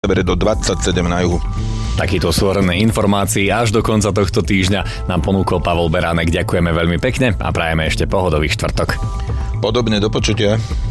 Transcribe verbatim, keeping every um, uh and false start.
severe do dvadsaťsedem na juhu. Takýto súhrn informácií až do konca tohto týždňa nám ponúkol Pavol Beránek. Ďakujeme veľmi pekne a prajeme ešte pohodový štvrtok. Podobne, do počutia.